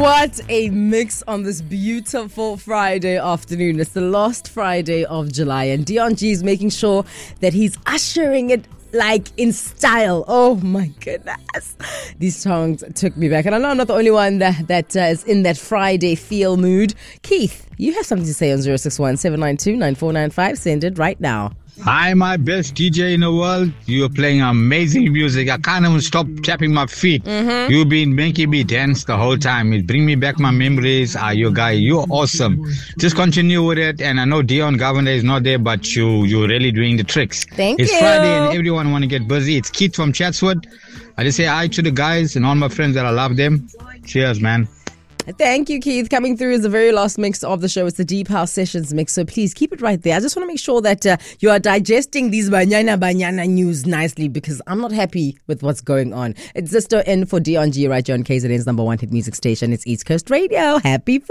What a mix on this beautiful Friday afternoon. It's the last Friday of July, and Dion G is making sure that he's ushering it like in style. Oh my goodness. These songs took me back. And I know I'm not the only one that is in that Friday feel mood. Keith, you have something to say on 061 792 9495. Send it right now. Hi, my best DJ in the world. You're playing amazing music. I can't even stop tapping my feet. You've been making me dance the whole time. It bring me back my memories. You guy, you're awesome. Just continue with it. And I know Dion Governor is not there, but you're really doing the tricks. Thank you. It's Friday and everyone want to get busy. It's Keith from Chatswood. I just say hi to the guys and all my friends that I love them. Cheers, man. Thank you, Keith. Coming through is the very last mix of the show. It's the Deep House Sessions mix, so please keep it right there. I just want to make sure that you are digesting these banyana news nicely, because I'm not happy with what's going on. It's Zisto in for Dion G right here on KZN's #1 hit music station. It's East Coast Radio. Happy Friday.